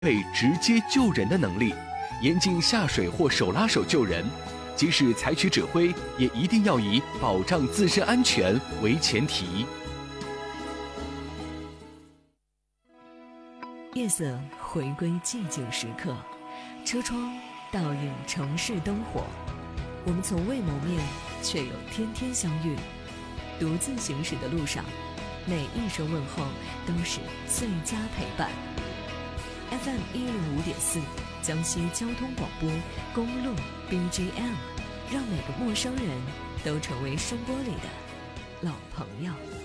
备直接救人的能力，严禁下水或手拉手救人。即使采取指挥，也一定要以保障自身安全为前提。 夜色回归寂静时刻，车窗倒映城市灯火。我们从未谋面，却又天天相遇。独自行驶的路上，每一声问候都是最佳陪伴。FM105.4，江西交通广播公路 BGM， 让每个陌生人都成为声波里的老朋友。